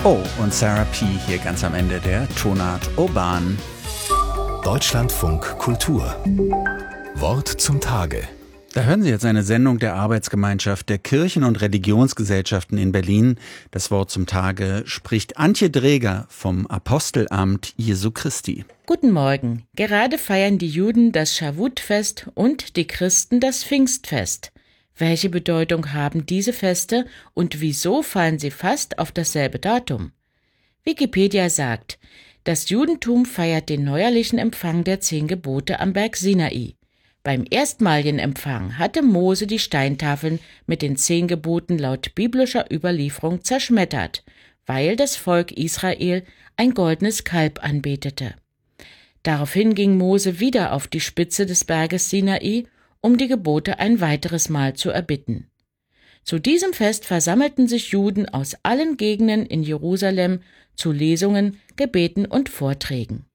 Oh, und Sarah P. hier ganz am Ende der Tonart Urban. Deutschlandfunk Kultur. Wort zum Tage. Da hören Sie jetzt eine Sendung der Arbeitsgemeinschaft der Kirchen- und Religionsgesellschaften in Berlin. Das Wort zum Tage spricht Antje Dreger vom Apostelamt Jesu Christi. Guten Morgen. Gerade feiern die Juden das Schavut-Fest und die Christen das Pfingstfest. Welche Bedeutung haben diese Feste und wieso fallen sie fast auf dasselbe Datum? Wikipedia sagt, das Judentum feiert den neuerlichen Empfang der 10 Gebote am Berg Sinai. Beim erstmaligen Empfang hatte Mose die Steintafeln mit den 10 Geboten laut biblischer Überlieferung zerschmettert, weil das Volk Israel ein goldenes Kalb anbetete. Daraufhin ging Mose wieder auf die Spitze des Berges Sinai, um die Gebote ein weiteres Mal zu erbitten. Zu diesem Fest versammelten sich Juden aus allen Gegenden in Jerusalem zu Lesungen, Gebeten und Vorträgen.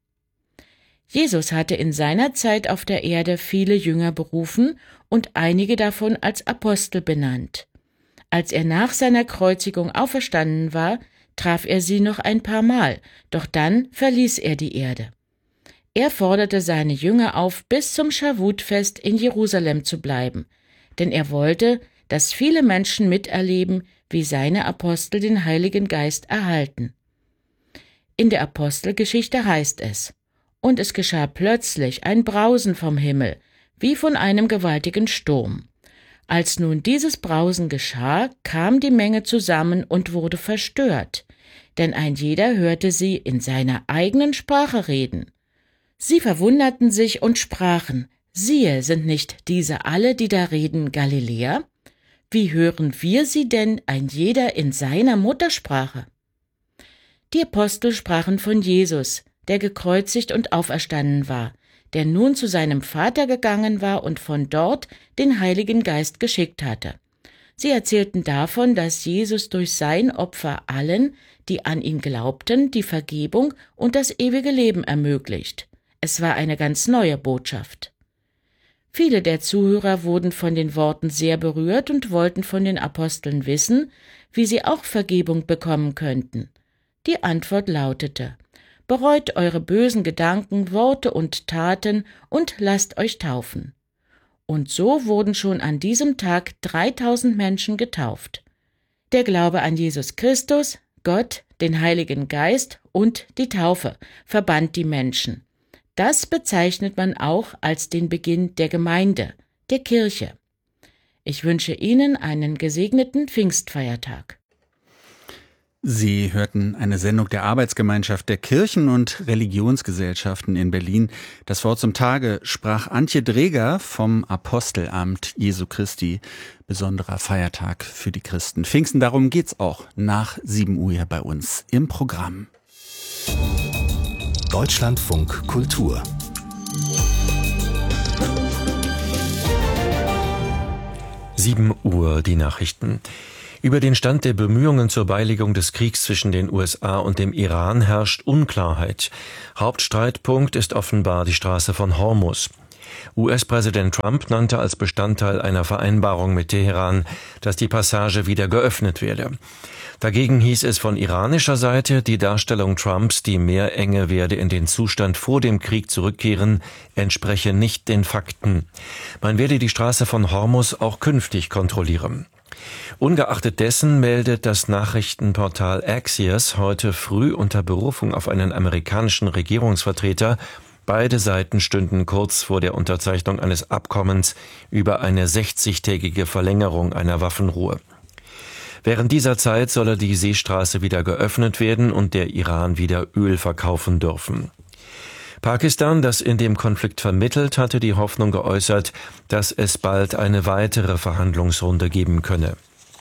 Jesus hatte in seiner Zeit auf der Erde viele Jünger berufen und einige davon als Apostel benannt. Als er nach seiner Kreuzigung auferstanden war, traf er sie noch ein paar Mal, doch dann verließ er die Erde. Er forderte seine Jünger auf, bis zum Schavut-Fest in Jerusalem zu bleiben, denn er wollte, dass viele Menschen miterleben, wie seine Apostel den Heiligen Geist erhalten. In der Apostelgeschichte heißt es: Und es geschah plötzlich ein Brausen vom Himmel, wie von einem gewaltigen Sturm. Als nun dieses Brausen geschah, kam die Menge zusammen und wurde verstört, denn ein jeder hörte sie in seiner eigenen Sprache reden. Sie verwunderten sich und sprachen: Siehe, sind nicht diese alle, die da reden, Galiläer? Wie hören wir sie denn, ein jeder in seiner Muttersprache? Die Apostel sprachen von Jesus, der gekreuzigt und auferstanden war, der nun zu seinem Vater gegangen war und von dort den Heiligen Geist geschickt hatte. Sie erzählten davon, dass Jesus durch sein Opfer allen, die an ihn glaubten, die Vergebung und das ewige Leben ermöglicht. Es war eine ganz neue Botschaft. Viele der Zuhörer wurden von den Worten sehr berührt und wollten von den Aposteln wissen, wie sie auch Vergebung bekommen könnten. Die Antwort lautete: Bereut eure bösen Gedanken, Worte und Taten und lasst euch taufen. Und so wurden schon an diesem Tag 3000 Menschen getauft. Der Glaube an Jesus Christus, Gott, den Heiligen Geist und die Taufe verband die Menschen. Das bezeichnet man auch als den Beginn der Gemeinde, der Kirche. Ich wünsche Ihnen einen gesegneten Pfingstfeiertag. Sie hörten eine Sendung der Arbeitsgemeinschaft der Kirchen- und Religionsgesellschaften in Berlin. Das Wort zum Tage sprach Antje Dreger vom Apostelamt Jesu Christi. Besonderer Feiertag für die Christen. Pfingsten, darum geht's auch nach 7 Uhr hier bei uns im Programm. Deutschlandfunk Kultur. 7 Uhr die Nachrichten. Über den Stand der Bemühungen zur Beilegung des Kriegs zwischen den USA und dem Iran herrscht Unklarheit. Hauptstreitpunkt ist offenbar die Straße von Hormuz. US-Präsident Trump nannte als Bestandteil einer Vereinbarung mit Teheran, dass die Passage wieder geöffnet werde. Dagegen hieß es von iranischer Seite, die Darstellung Trumps, die Meerenge werde in den Zustand vor dem Krieg zurückkehren, entspreche nicht den Fakten. Man werde die Straße von Hormuz auch künftig kontrollieren. Ungeachtet dessen meldet das Nachrichtenportal Axios heute früh unter Berufung auf einen amerikanischen Regierungsvertreter, beide Seiten stünden kurz vor der Unterzeichnung eines Abkommens über eine 60-tägige Verlängerung einer Waffenruhe. Während dieser Zeit solle die Seestraße wieder geöffnet werden und der Iran wieder Öl verkaufen dürfen. Pakistan, das in dem Konflikt vermittelt, hatte die Hoffnung geäußert, dass es bald eine weitere Verhandlungsrunde geben könne.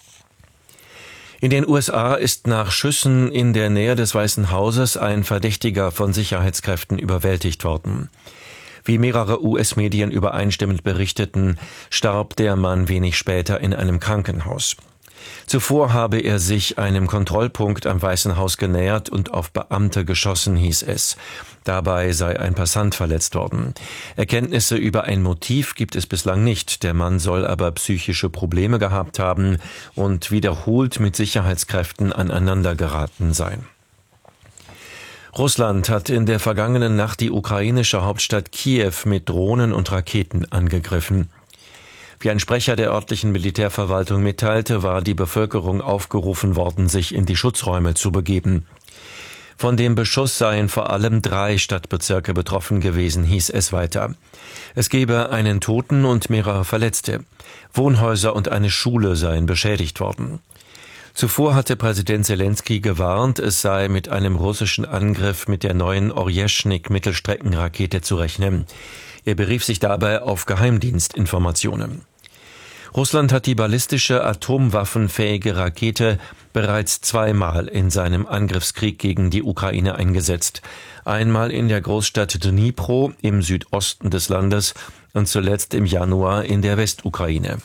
In den USA ist nach Schüssen in der Nähe des Weißen Hauses ein Verdächtiger von Sicherheitskräften überwältigt worden. Wie mehrere US-Medien übereinstimmend berichteten, starb der Mann wenig später in einem Krankenhaus. Zuvor habe er sich einem Kontrollpunkt am Weißen Haus genähert und auf Beamte geschossen, hieß es. Dabei sei ein Passant verletzt worden. Erkenntnisse über ein Motiv gibt es bislang nicht. Der Mann soll aber psychische Probleme gehabt haben und wiederholt mit Sicherheitskräften aneinandergeraten sein. Russland hat in der vergangenen Nacht die ukrainische Hauptstadt Kiew mit Drohnen und Raketen angegriffen. Wie ein Sprecher der örtlichen Militärverwaltung mitteilte, war die Bevölkerung aufgerufen worden, sich in die Schutzräume zu begeben. Von dem Beschuss seien vor allem 3 Stadtbezirke betroffen gewesen, hieß es weiter. Es gebe einen Toten und mehrere Verletzte. Wohnhäuser und eine Schule seien beschädigt worden. Zuvor hatte Präsident Selenskyj gewarnt, es sei mit einem russischen Angriff mit der neuen Orjeschnik-Mittelstreckenrakete zu rechnen. Er berief sich dabei auf Geheimdienstinformationen. Russland hat die ballistische atomwaffenfähige Rakete bereits 2-mal in seinem Angriffskrieg gegen die Ukraine eingesetzt. Einmal in der Großstadt Dnipro im Südosten des Landes und zuletzt im Januar in der Westukraine.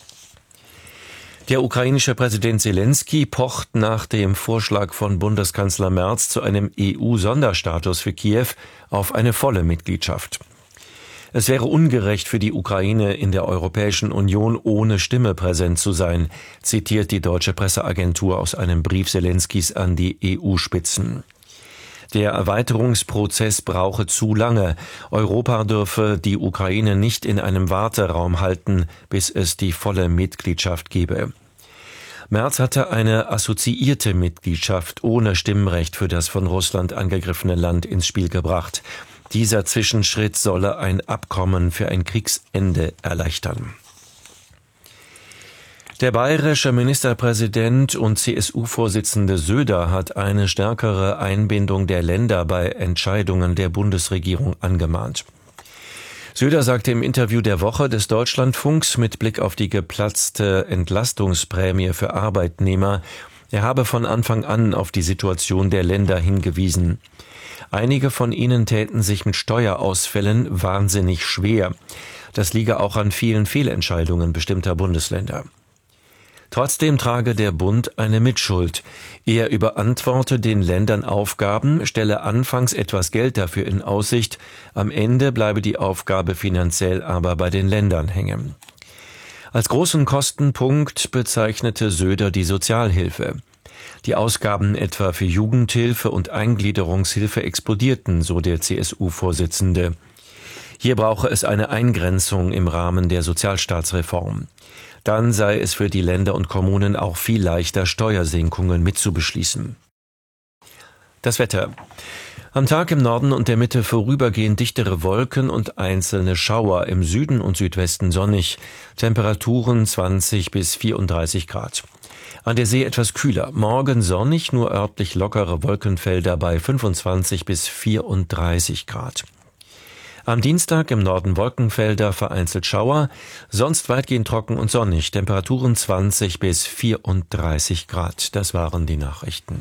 Der ukrainische Präsident Selenskyj pocht nach dem Vorschlag von Bundeskanzler Merz zu einem EU-Sonderstatus für Kiew auf eine volle Mitgliedschaft. Es wäre ungerecht für die Ukraine, in der Europäischen Union ohne Stimme präsent zu sein, zitiert die deutsche Presseagentur aus einem Brief Selenskys an die EU-Spitzen. Der Erweiterungsprozess brauche zu lange. Europa dürfe die Ukraine nicht in einem Warteraum halten, bis es die volle Mitgliedschaft gebe. Merz hatte eine assoziierte Mitgliedschaft ohne Stimmrecht für das von Russland angegriffene Land ins Spiel gebracht. Dieser Zwischenschritt solle ein Abkommen für ein Kriegsende erleichtern. Der bayerische Ministerpräsident und CSU-Vorsitzende Söder hat eine stärkere Einbindung der Länder bei Entscheidungen der Bundesregierung angemahnt. Söder sagte im Interview der Woche des Deutschlandfunks mit Blick auf die geplatzte Entlastungsprämie für Arbeitnehmer, er habe von Anfang an auf die Situation der Länder hingewiesen. Einige von ihnen täten sich mit Steuerausfällen wahnsinnig schwer. Das liege auch an vielen Fehlentscheidungen bestimmter Bundesländer. Trotzdem trage der Bund eine Mitschuld. Er überantworte den Ländern Aufgaben, stelle anfangs etwas Geld dafür in Aussicht, am Ende bleibe die Aufgabe finanziell aber bei den Ländern hängen. Als großen Kostenpunkt bezeichnete Söder die Sozialhilfe. Die Ausgaben etwa für Jugendhilfe und Eingliederungshilfe explodierten, so der CSU-Vorsitzende. Hier brauche es eine Eingrenzung im Rahmen der Sozialstaatsreform. Dann sei es für die Länder und Kommunen auch viel leichter, Steuersenkungen mitzubeschließen. Das Wetter. Am Tag im Norden und der Mitte vorübergehend dichtere Wolken und einzelne Schauer, im Süden und Südwesten sonnig, Temperaturen 20 bis 34 Grad. An der See etwas kühler, morgen sonnig, nur örtlich lockere Wolkenfelder bei 25 bis 34 Grad. Am Dienstag im Norden Wolkenfelder, vereinzelt Schauer, sonst weitgehend trocken und sonnig, Temperaturen 20 bis 34 Grad. Das waren die Nachrichten.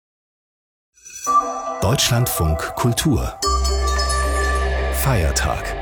Deutschlandfunk Kultur Feiertag.